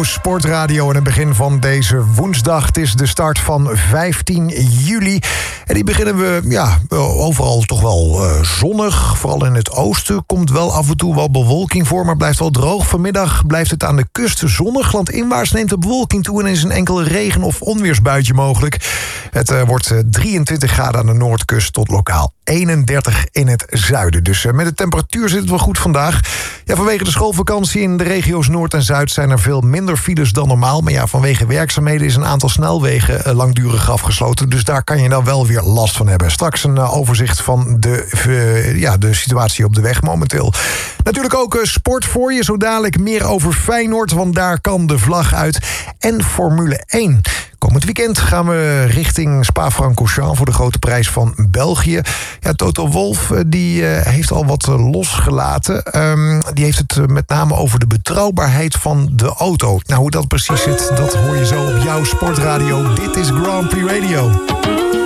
Sportradio en het begin van deze woensdag. Het is de start van 15 juli. En die beginnen we overal toch wel zonnig. Vooral in het oosten komt wel af en toe wel bewolking voor, maar blijft wel droog. Vanmiddag blijft het aan de kust zonnig. Landinwaarts neemt de bewolking toe en is een enkele regen- of onweersbuitje mogelijk. Het wordt 23 graden aan de noordkust tot lokaal 31 in het zuiden. Dus met de temperatuur zit het wel goed vandaag. Ja, vanwege de schoolvakantie in de regio's Noord en Zuid zijn er veel minder files dan normaal. Maar ja, vanwege werkzaamheden is een aantal snelwegen langdurig afgesloten. Dus daar kan je dan wel weer last van hebben. Straks een overzicht van de situatie op de weg momenteel. Natuurlijk ook sport voor je. Zo dadelijk meer over Feyenoord, want daar kan de vlag uit. En Formule 1. Komend weekend gaan we richting Spa-Francorchamps voor de grote prijs van België. Ja, Toto Wolff die heeft al wat losgelaten. Die heeft het met name over de betrouwbaarheid van de auto. Nou, hoe dat precies zit, dat hoor je zo op jouw sportradio. Dit is Grand Prix Radio.